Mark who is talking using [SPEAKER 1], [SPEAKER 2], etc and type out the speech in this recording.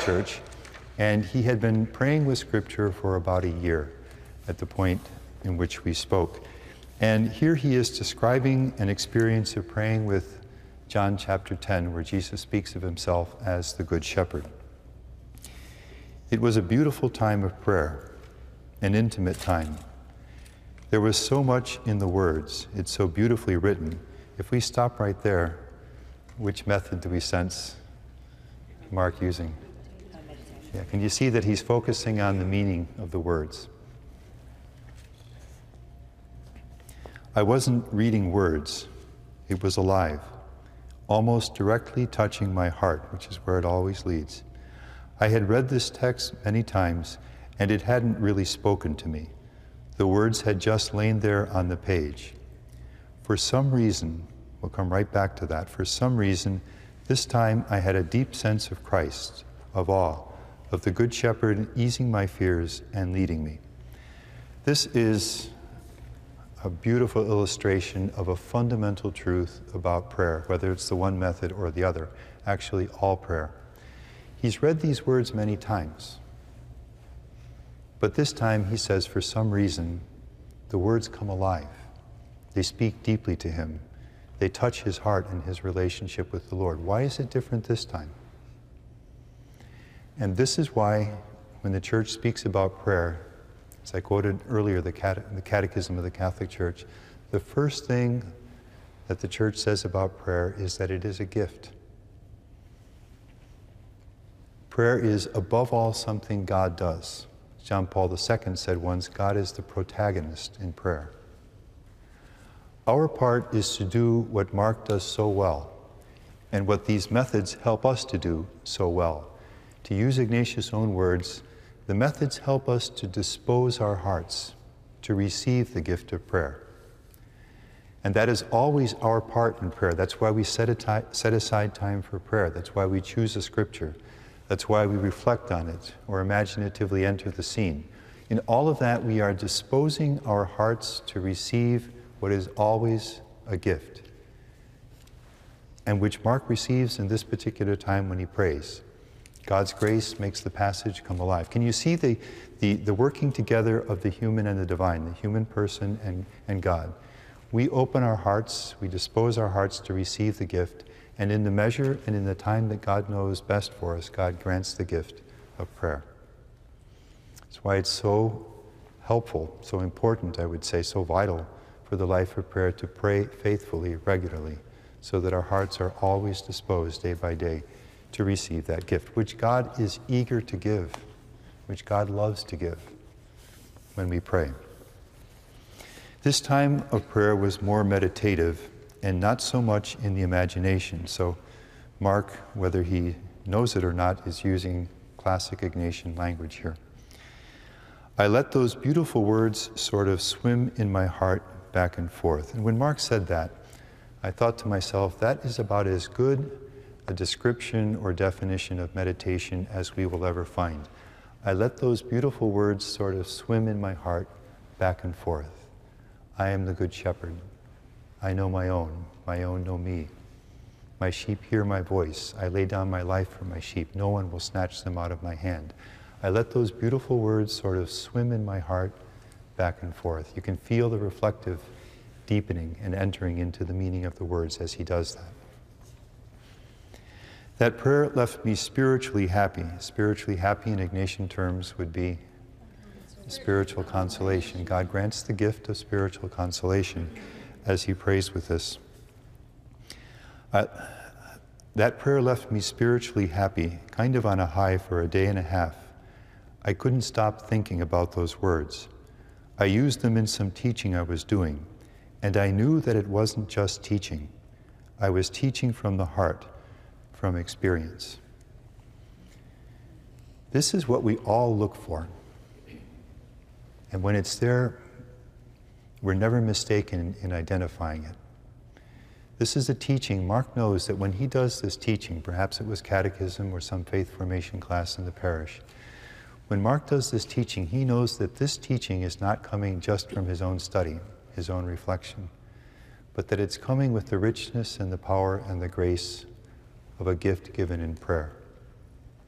[SPEAKER 1] church, and he had been praying with Scripture for about a year at the point in which we spoke. And here he is describing an experience of praying with John chapter 10, where Jesus speaks of himself as the Good Shepherd. It was a beautiful time of prayer, an intimate time. There was so much in the words. It's so beautifully written. If we stop right there, which method do we sense Mark using? Yeah, can you see that he's focusing on the meaning of the words? I wasn't reading words. It was alive, almost directly touching my heart, which is where it always leads. I had read this text many times, and it hadn't really spoken to me. The words had just lain there on the page. For some reason, we'll come right back to that, for some reason, this time I had a deep sense of Christ, of awe, of the Good Shepherd easing my fears and leading me. This is a beautiful illustration of a fundamental truth about prayer, whether it's the one method or the other, actually all prayer. He's read these words many times, but this time he says, for some reason, the words come alive. They speak deeply to him. They touch his heart and his relationship with the Lord. Why is it different this time? And this is why, when the Church speaks about prayer, as I quoted earlier, the Catechism of the Catholic Church, the first thing that the Church says about prayer is that it is a gift. Prayer is, above all, something God does. John Paul II said once, God is the protagonist in prayer. Our part is to do what Mark does so well, and what these methods help us to do so well. To use Ignatius' own words, the methods help us to dispose our hearts to receive the gift of prayer. And that is always our part in prayer. That's why we set aside time for prayer. That's why we choose a scripture. That's why we reflect on it or imaginatively enter the scene. In all of that, we are disposing our hearts to receive what is always a gift, and which Mark receives in this particular time when he prays. God's grace makes the passage come alive. Can you see the working together of the human and the divine, the human person and God? We open our hearts, we dispose our hearts to receive the gift, and in the measure and in the time that God knows best for us, God grants the gift of prayer. That's why it's so helpful, so important, I would say, so vital for the life of prayer to pray faithfully, regularly, so that our hearts are always disposed day by day to receive that gift, which God is eager to give, which God loves to give when we pray. This time of prayer was more meditative and not so much in the imagination. So Mark, whether he knows it or not, is using classic Ignatian language here. I let those beautiful words sort of swim in my heart back and forth. And when Mark said that, I thought to myself, that is about as good a description or definition of meditation as we will ever find. I let those beautiful words sort of swim in my heart back and forth. I am the Good Shepherd. I know my own know me. My sheep hear my voice. I lay down my life for my sheep. No one will snatch them out of my hand. I let those beautiful words sort of swim in my heart back and forth. You can feel the reflective deepening and entering into the meaning of the words as he does that. That prayer left me spiritually happy. Spiritually happy in Ignatian terms would be spiritual consolation. God grants the gift of spiritual consolation as he prays with us. That prayer left me spiritually happy, kind of on a high for a day and a half. I couldn't stop thinking about those words. I used them in some teaching I was doing, and I knew that it wasn't just teaching. I was teaching from the heart, from experience. This is what we all look for. And when it's there, we're never mistaken in identifying it. This is a teaching. Mark knows that when he does this teaching, perhaps it was catechism or some faith formation class in the parish, when Mark does this teaching, he knows that this teaching is not coming just from his own study, his own reflection, but that it's coming with the richness and the power and the grace of a gift given in prayer.